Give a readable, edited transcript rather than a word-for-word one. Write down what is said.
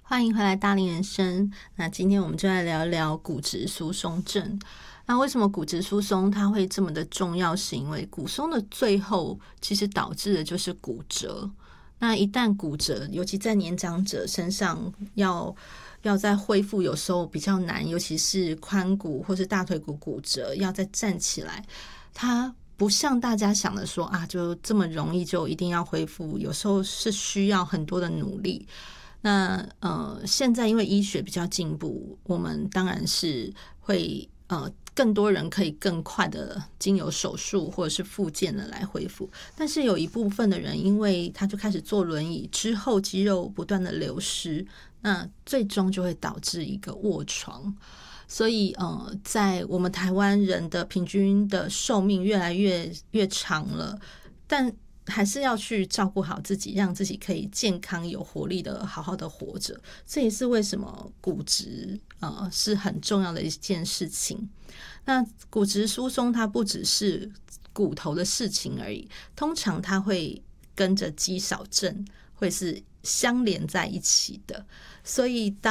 欢迎回来大龄人生。那今天我们就来聊聊骨质疏松症。那为什么骨质疏松它会这么的重要？是因为骨松的最后其实导致的就是骨折。那一旦骨折，尤其在年长者身上要再恢复，有时候比较难，尤其是髋骨或是大腿骨骨折，要再站起来，它不像大家想的说啊，就这么容易就一定要恢复，有时候是需要很多的努力。那现在因为医学比较进步，我们当然是会更多人可以更快的经由手术或者是复健的来恢复，但是有一部分的人因为他就开始坐轮椅之后，肌肉不断的流失，那最终就会导致一个卧床。所以在我们台湾人的平均的寿命越来越长了，但还是要去照顾好自己，让自己可以健康有活力的好好的活着。这也是为什么骨质是很重要的一件事情。那骨质疏松它不只是骨头的事情而已，通常它会跟着肌少症会是相连在一起的。所以